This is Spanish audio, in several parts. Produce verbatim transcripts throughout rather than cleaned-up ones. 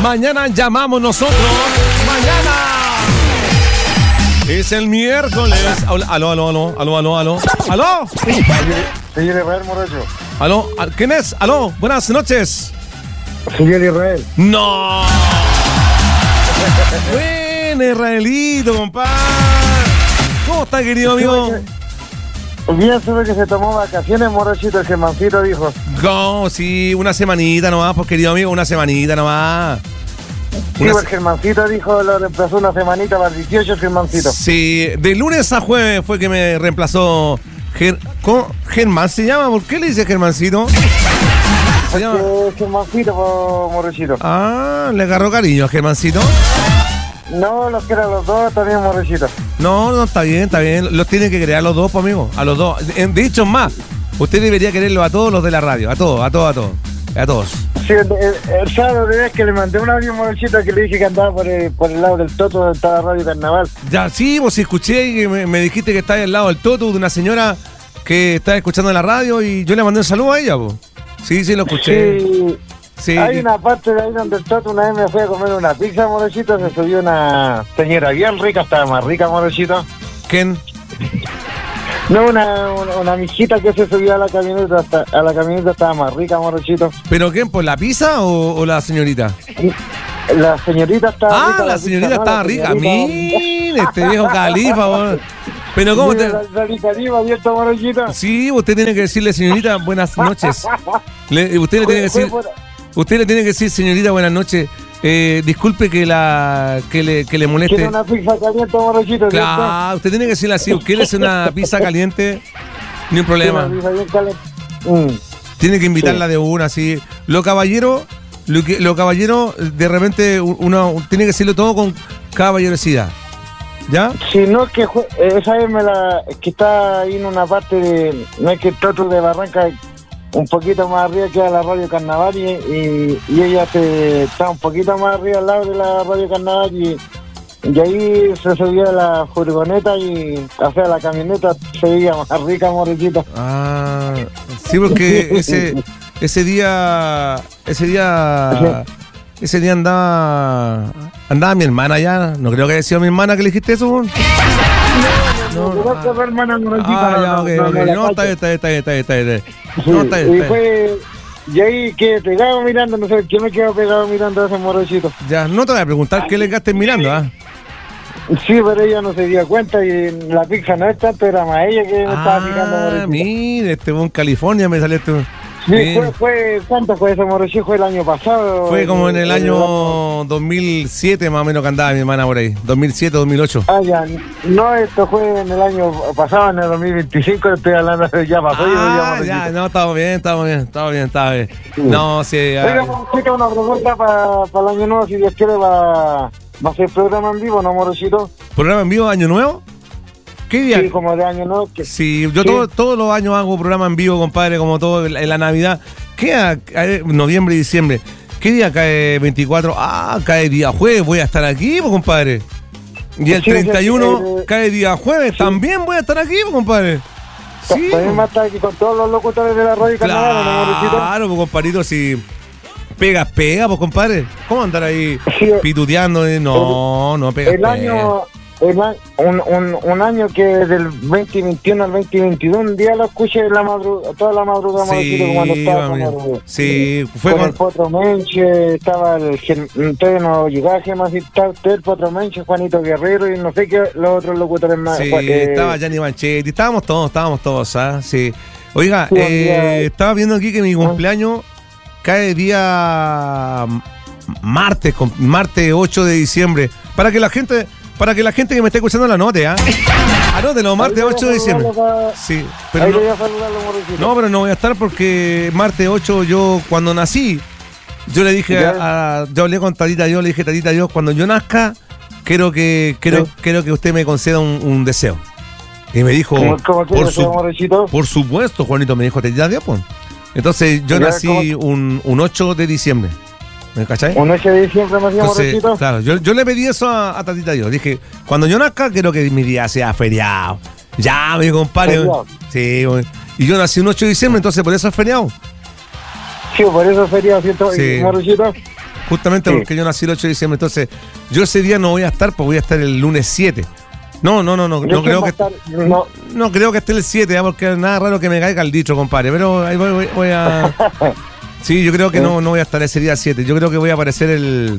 Mañana llamamos nosotros. Mañana es el miércoles. Aló, aló, aló, aló, aló, aló. ¿Aló? Señor Israel Morello. ¿Aló? ¿Quién es? ¿Aló? Buenas noches. Señor Israel. ¡No! Buen Israelito, compadre. ¿Cómo está, querido amigo? Bien, solo que se tomó vacaciones, Morechito, el Germancito dijo. No, sí, una semanita nomás, pues, querido amigo, una semanita nomás. Sí, el Germancito dijo, lo reemplazó una semanita para el dieciocho, el Germancito. Sí, de lunes a jueves fue que me reemplazó. Ger ¿Cómo? ¿Germán se llama? ¿Por qué le dice Germancito? Se llama Germancito, Morechito. Ah, le agarró cariño a Germancito. No, los quiero a los dos también, Morechito. No, no, está bien, está bien. Los tienen que querer a los dos, pues, amigo. A los dos. De hecho, más, usted debería quererlo a todos los de la radio. A todos, a todos, a todos. A todos. Sí, el, el, el sábado de vez que le mandé un audio, Morechito, que le dije que andaba por el, por el lado del Toto, donde estaba Radio Carnaval. Ya, sí, vos escuché y me, me dijiste que estabas al lado del Toto, de una señora que estaba escuchando la radio y yo le mandé un saludo a ella, pues. Sí, sí, lo escuché. Sí. Sí. Hay una parte de ahí donde el Toto una vez me fue a comer una pizza, Morechito, se subió una señora bien rica, estaba más rica, Morechito. ¿Quién? No, una, una, una mijita que se subió a la camioneta, hasta, a la camioneta estaba más rica, Morechito. ¿Pero quién? ¿Por la pizza o, o la señorita? La señorita estaba ah, rica. Ah, la señorita pizza, estaba ¿no? rica. Señorita... Mire, este viejo califa, bol. Pero ¿cómo te...? La, la califa abierta, Morechito. Sí, usted tiene que decirle, señorita, buenas noches. Le, usted le tiene que decir... Usted le tiene que decir, señorita, buenas noches. Eh, disculpe que la que le, que le moleste. ¿Quiere una pizza caliente, Morechito? Claro, usted tiene que decirle así. ¿Quieres una pizza caliente? Ni un problema. Mm. Tiene que invitarla sí. de una, así. Lo caballero, lo, que, lo caballero, de repente uno tiene que decirlo todo con caballerosidad. ¿Ya? Si no, que esa vez me la... que está ahí en una parte de... No es que el Toto de Barranca... un poquito más arriba que a la Radio Carnaval y, y, y ella te, está un poquito más arriba al lado de la Radio Carnaval y, y ahí se subía a la furgoneta y o sea, la camioneta se veía más rica, Morechito. Ah, sí, porque ese ese día ese día ese día andaba andaba mi hermana allá, no creo que haya sido mi hermana que le dijiste eso. No, no, no, no, hermana, no, ah, ya, ok, ok. No, está bien, está bien, está bien, está bien, está bien. No, está bien, y fue, y ahí quedé pegado mirando, no sé, ¿quién me quedó pegado mirando a ese Morechito? Ya, no te voy a preguntar qué le quedaste mirando, ¿ah? Sí, pero ella no se dio cuenta y la pizza no es tanto, era más ella que me ah, estaba picando, Morechito. Mire, este en California me salió este... Sí, fue, fue, ¿cuánto fue ese Morechito? Fue el año pasado. Fue como en el, el año dos mil siete más o menos que andaba mi hermana por ahí. dos mil siete, dos mil ocho. Ah, ya. No, esto fue en el año pasado, en el dos mil veinticinco, estoy hablando de ya pasó. Ah, yo ya, no, estamos bien, estamos bien, estamos bien, estamos bien. Sí. No, sí. Oiga, chica, una pregunta para pa el año nuevo, si Dios quiere, va, va a ser programa en vivo, ¿no, Morechito? ¿Programa en vivo año nuevo? ¿Qué día? Sí, como de año nuevo. Que... Sí, yo sí. Todo, todos los años hago programa en vivo, compadre, como todo en la Navidad. ¿Qué a, a, noviembre y diciembre? ¿Qué día cae veinticuatro? Ah, cae día jueves, voy a estar aquí, pues, compadre. Y el sí, treinta y uno sí, eh, cae día jueves, sí. También voy a estar aquí, pues, compadre. Sí. También va a estar aquí con todos los locutores de la radio Carnaval, ¿no, claro, pues, compadrito, si pegas, pega, pues, compadre. ¿Cómo andar ahí sí, pituteando? No, no, pega, el pega. Año... Un, un, un año que del veinte veintiuno al veinte veintidós, un día lo escuché la madrugada, toda la madrugada, sí, cuando estaba con, sí, fue con, con el Potro Menche, estaba el entonces no llegaba más y tal, el Potro Menche, Juanito Guerrero y no sé qué, los otros locutores más. Sí, eh, estaba Gianni Manchetti, estábamos todos, estábamos todos, ¿ah? Sí. Oiga, sí, eh, estaba viendo aquí que mi cumpleaños cae día martes, martes ocho de diciembre, para que la gente... Para que la gente que me esté escuchando la anote, ¿ah? ¿eh? Anótelo, martes ocho de diciembre. Para... Sí, pero ahí no... voy a saludarlo, no, pero no voy a estar porque martes ocho yo, cuando nací, yo le dije a, a... Yo hablé con Tatita Dios, le dije, Tatita Dios, cuando yo nazca, quiero que quiero, sí. quiero que usted me conceda un, un deseo. Y me dijo... ¿Cómo, cómo por, su, por supuesto, Juanito, me dijo, Tatita Dios, pues. Entonces yo nací un, un ocho de diciembre. ¿Me cachai? Un ocho de diciembre me hacía Morechito. Claro, yo, yo le pedí eso a, a Tatita Dios. Dije, cuando yo nazca, quiero que mi día sea feriado. Ya, mi compadre. Feriado. Sí, bueno. Y yo nací un ocho de diciembre, entonces por eso es feriado. Sí, por eso es feriado, ¿cierto? Sí. Morechito. Justamente Sí. porque yo nací el ocho de diciembre. Entonces, yo ese día no voy a estar, pues voy a estar el lunes siete. No, no, no, no, ¿De no quién creo va que a estar? No. no creo que esté el siete, ¿eh? Porque nada raro que me caiga el dicho, compadre. Pero ahí voy, voy- voy a. Sí, yo creo que no, no voy a estar ese día siete. Yo creo que voy a aparecer el.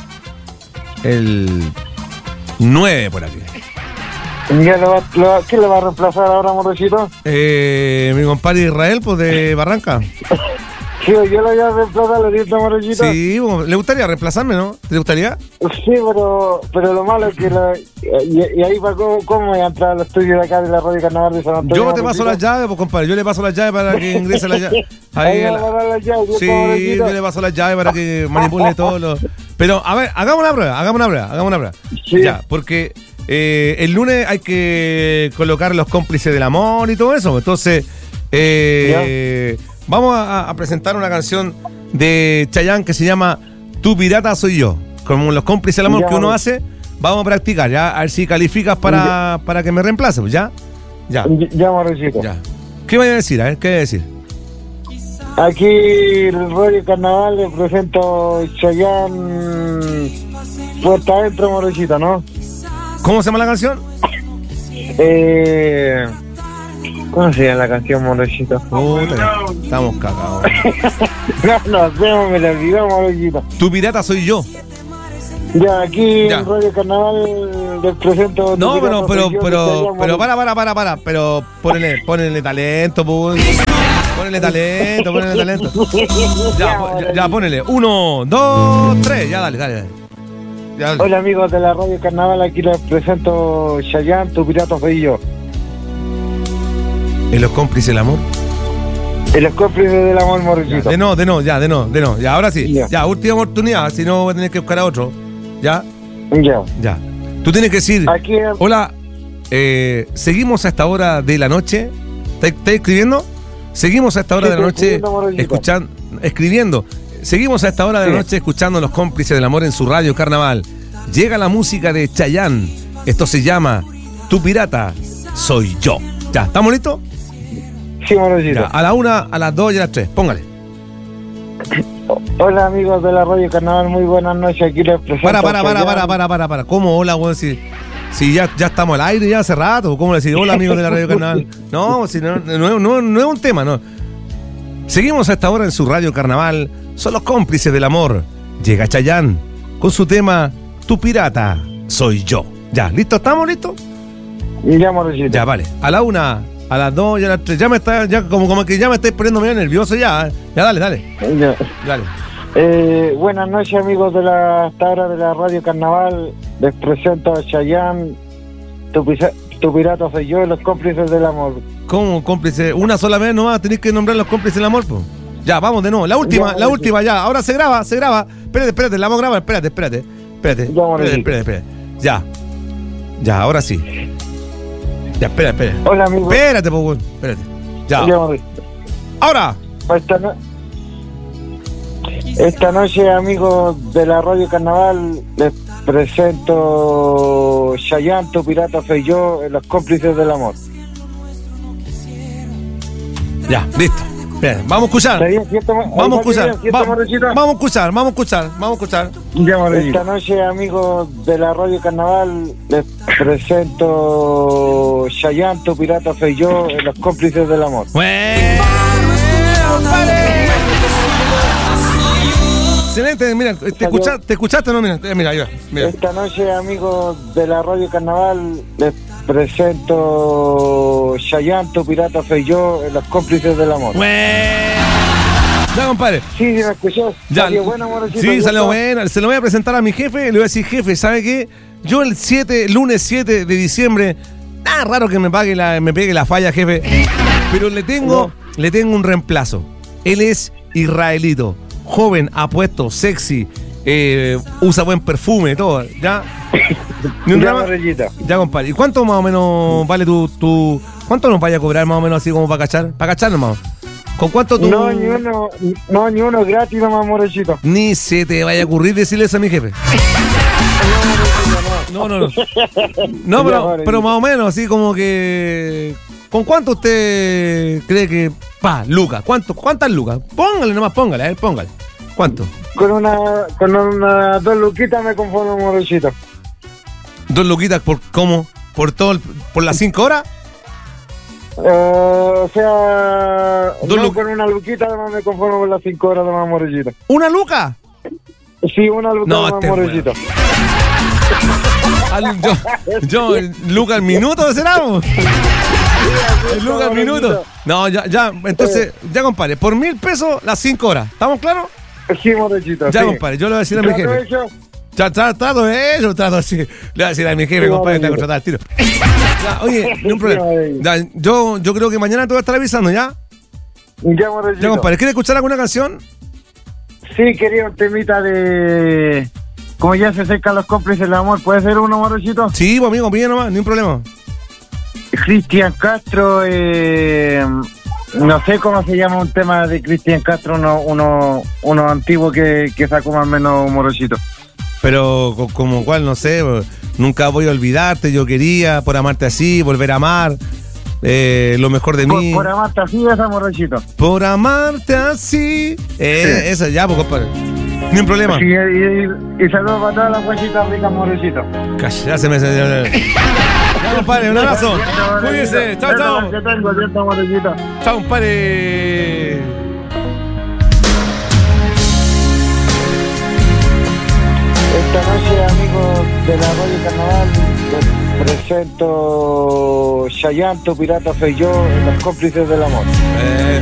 El nueve por aquí. Ya lo va, lo va- ¿Quién le va a reemplazar ahora, Morochito? Eh, mi compadre Israel, pues de Barranca. Sí, yo lo voy a reemplazar, ¿le dices, Morochito? Sí, bueno, le gustaría reemplazarme, ¿no? ¿Le gustaría? Sí, pero, pero lo malo es que la, y, y ahí para cómo, cómo voy a entrar al estudio de acá de la Radio Carnaval de San Antonio. Yo te paso las Morochito? llaves, pues compadre. Yo le paso las llaves para que ingrese la llave. Ahí Ahí, va la- a parar las llaves, Sí, ¿cierto, Morochito? yo le paso las llaves para que manipule todo lo. Pero, a ver, hagamos una prueba, hagamos una prueba, hagamos una prueba. Sí. Ya, porque eh, el lunes hay que colocar los cómplices del amor y todo eso. Entonces, eh, vamos a, a presentar una canción de Chayanne que se llama Tu pirata soy yo. Como los cómplices del amor Ya, que uno bueno. hace, vamos a practicar, ya, a ver si calificas para, para que me reemplace, pues, ¿ya? Ya, Ya, Morochito. ya. ¿Qué voy a decir? A ver, ¿qué voy a decir? Aquí el Radio Carnaval le presento Chayanne Puerta Adentro, Morochito, ¿no? ¿Cómo se llama la canción? Eh, ¿Cómo se llama la canción, Morochito? Puta, estamos cagados. No, no sé, me la olvidó, Morochito. Tu pirata soy yo. Ya, aquí Ya. en Radio Carnaval les presento... No, Tu pero, Pirata pero, Soy Yo, pero, de Chayanne, pero, Morochito. para, para, para, para. Pero ponele, ponele talento, pues. Ponele talento, ponele talento. Ya, po- ya, ya, ponele. Uno, dos, tres. Ya, dale, dale. dale. Ya, dale. Hola amigos de la Radio Carnaval, aquí les presento Chayanne, Tu Pirata Soy Yo. ¿En los cómplices del amor? Y los cómplices del amor, Ya, Morochito. de no, de no, ya, de no, de no. Ya, ahora sí. Ya. Ya, última oportunidad. Si no, voy a tener que buscar a otro. Ya, Ya. ya. Tú tienes que decir. Aquí... Hola, eh, seguimos a esta hora de la noche. ¿Estás estás escribiendo? Seguimos a esta hora Sí, de la estoy noche escribiendo, Morochito. escuchando, escribiendo. Seguimos a esta hora de la Sí. noche escuchando los cómplices del amor en su radio Carnaval. Llega la música de Chayanne. Esto se llama Tu pirata soy yo. Ya, ¿estamos listos? Sí, Morochito. Ya, a la una, a las dos y a las tres. Póngale. Hola amigos de la Radio Carnaval, muy buenas noches, aquí les presento Para, para, para, Chayanne. para, para, para, para. ¿Cómo hola, weón? Si, si ya, ya estamos al aire ya hace rato. ¿Cómo le decir hola, amigos de la Radio Carnaval? No, si no, no, no, no es un tema, no. Seguimos a esta hora en su radio Carnaval. Son los cómplices del amor. Llega Chayanne con su tema Tu pirata soy yo. Ya, ¿listo? ¿Estamos listos? Ya, Morochito. Ya, vale. A la una, a las dos y a las tres. Ya me está, ya como, como que ya me estáis poniendo medio nervioso ya. ¿eh? Ya, dale, dale. Ya. Dale. Eh, buenas noches amigos de la hasta ahora de la Radio Carnaval, les presento a Chayanne, tu, pisa- tu pirata soy yo, los cómplices del amor. ¿Cómo cómplice? Una sola vez nomás tenéis que nombrar los cómplices del amor, pues. Ya, vamos de nuevo. La última, Ya, la sí. última, ya. Ahora se graba, se graba. Espérate, espérate, la vamos a grabar. Espérate, espérate. Espérate. Ya, bueno, Espérate, sí. espérate, espérate. Ya. Ya, ahora sí. Ya, espera, espera. Hola amigos. Espérate, pues, weón. Espérate. Ya. Ya, Morochito. Ahora. Esta, no- Esta noche amigos de la Radio Carnaval, les presento Chayanne, tu pirata soy yo, los cómplices del amor. Ya, listo. Bien, vamos a escuchar. ¿Está bien, cierto, Mo- Vamos a está escuchar. bien, cierto, Va- Morochito? Vamos a escuchar, vamos a escuchar, vamos a escuchar. Ya, Morochito. Esta noche, amigos de la Radio Carnaval, les presento Chayanne, tu pirata soy yo, los cómplices del amor. Bueno, vale. Excelente, mira, ¿te, escucha- ¿te escuchaste o no? Mira, eh, mira, ahí va, mira. Esta noche, amigos de la Radio Carnaval, les presento Chayanne, tu pirata soy yo, los cómplices del amor. Bueno. Ya, compadre. Sí, sí, me escuchó. Ya, Salió bueno, Morochito, sí, ¿ya salió está? bueno. Se lo voy a presentar a mi jefe. Le voy a decir, jefe, ¿sabe qué? Yo el siete, lunes siete de diciembre, nada raro que me pague la, me pegue la falla, jefe. Pero le tengo, le tengo un reemplazo. Él es israelito, joven, apuesto, sexy, eh, usa buen perfume, todo, ¿ya? Ni un Ya, drama. Morochito. Ya, compadre. ¿Y cuánto más o menos vale tu, tu... ¿Cuánto nos vaya a cobrar más o menos así como para cachar? Para cachar nomás. ¿Con cuánto tú...? No, ni uno, no, ni uno gratis nomás, Morochito. Ni se te vaya a ocurrir decirle eso a mi jefe. No, no, no. No, pero, pero más o menos, así como que... ¿Con cuánto usted cree que... Pa, lucas? ¿Cuánto, ¿Cuántas lucas? Póngale nomás, póngale, a ver, póngale. ¿Cuánto? Con una, con una dos luquitas me conformo, morochito. ¿Dos luquitas por cómo? ¿Por todo el- por las cinco horas? Eh, o sea, Dos no, lu- con una luquita además me conformo con las cinco horas de más, morochito. ¿Una luca? Sí, una luquita No, de más, este morochito. Al- yo, yo, Luca al minuto será. ¿O? El Luca al minuto. No, ya, ya, entonces, ya compadre, por mil pesos las cinco horas. ¿Estamos claros? Sí, morochito. Ya, sí. compadre, yo le voy a decir a mi ¿Trato jefe. hecho? Ya, tra- trato de eso, trato así. Le voy a decir a mi jefe, Sí, compadre, te voy a maravilloso. contratar al tiro. Ya, oye, no hay un problema. Ya, yo, yo creo que mañana te voy a estar avisando, ¿ya? Ya, morochito. Ya, compadre, ¿quieres escuchar alguna canción? Sí, quería un temita de... Como ya se acercan los cómplices del amor, ¿puede ser uno, morochito? Sí, pues amigo, pide nomás, ni un problema. Cristian Castro, eh, no sé cómo se llama un tema de Cristian Castro, uno, uno, uno antiguo que, que sacó más o menos, morochito. Pero co- como cual, no sé, nunca voy a olvidarte, yo quería, por amarte así, volver a amar, eh, lo mejor de Por, mí. por amarte así, esa, morochito. Por amarte así. Eh, esa ya, pues compadre. Ni un problema. Sí, y, y, y saludos para todas las guachitas ricas, morochito. Calla, ya se me... Ya, compadre, un abrazo. Cuídense. Chao, chao. Ya tengo, ya tengo, morochito. Chao, compadre. Esta noche, amigos de la Radio Carnaval, les presento Chayanto, Pirata Soy Yo, Los Cómplices del Amor. Eh,